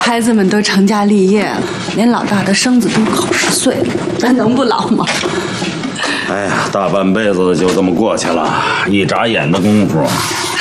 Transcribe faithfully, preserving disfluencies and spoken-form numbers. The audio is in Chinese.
孩子们都成家立业了，连老大的生子都考十岁了，咱能不老吗？ 哎呀，大半辈子就这么过去了，一眨眼的功夫，